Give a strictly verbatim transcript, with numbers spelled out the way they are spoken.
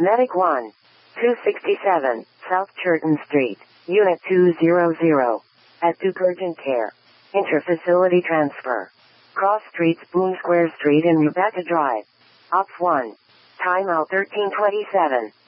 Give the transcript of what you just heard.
Medic one. two sixty-seven, South Churton Street, Unit two hundred. At Duke Urgent Care. Interfacility transfer. Cross Street, Boone Square Street and Rebecca Drive. Op one. Timeout thirteen twenty-seven.